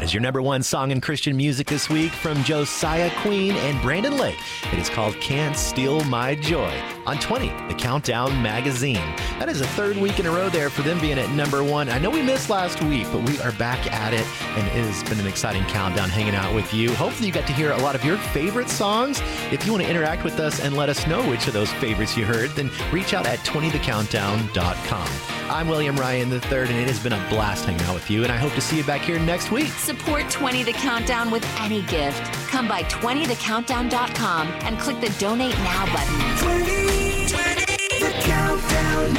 That is your number one song in Christian music this week from Josiah Queen and Brandon Lake. It is called Can't Steal My Joy on 20, the Countdown magazine. That is the third week in a row there for them being at number one. I know we missed last week, but we are back at it, and it has been an exciting countdown hanging out with you. Hopefully you got to hear a lot of your favorite songs. If you want to interact with us and let us know which of those favorites you heard, then reach out at 20thecountdown.com. I'm William Ryan III, and it has been a blast hanging out with you, and I hope to see you back here next week. Support 20 The Countdown with any gift. Come by 20thecountdown.com and click the Donate Now button. 20 The Countdown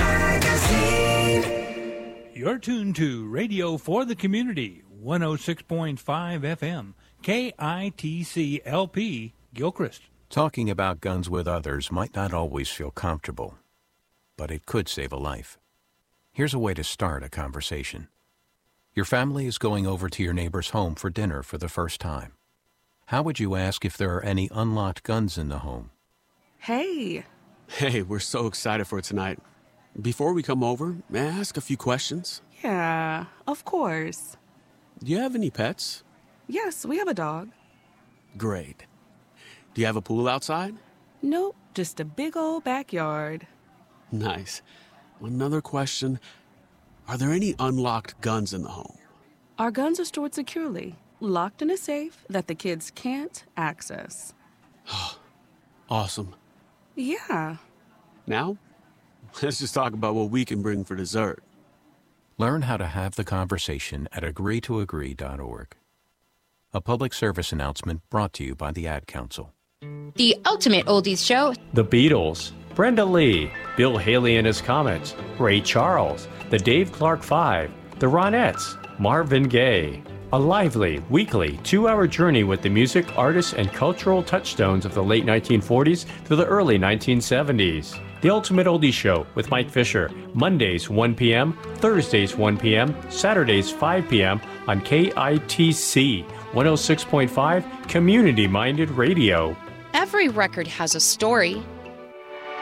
Magazine. You're tuned to Radio for the Community, 106.5 FM, KITC LP, Gilchrist. Talking about guns with others might not always feel comfortable, but it could save a life. Here's a way to start a conversation. Your family is going over to your neighbor's home for dinner for the first time. How would you ask if there are any unlocked guns in the home? Hey, we're so excited for tonight. Before we come over, may I ask a few questions? yeah, of course. Do you have any pets? Yes, we have a dog. Great. Do you have a pool outside? Nope, just a big old backyard. Nice. Another question. Are there any unlocked guns in the home? Our guns are stored securely, locked in a safe that the kids can't access. Awesome. Yeah. Now, let's just talk about what we can bring for dessert. Learn how to have the conversation at agreetoagree.org. A public service announcement brought to you by the Ad Council. The Ultimate Oldies Show. The Beatles, Brenda Lee, Bill Haley and his Comets, Ray Charles, the Dave Clark Five, the Ronettes, Marvin Gaye. A lively, weekly, 2-hour journey with the music, artists, and cultural touchstones of the late 1940s to the early 1970s. The Ultimate Oldies Show with Mike Fisher, Mondays 1 p.m., Thursdays 1 p.m., Saturdays 5 p.m. on KITC 106.5 Community-Minded Radio. Every record has a story.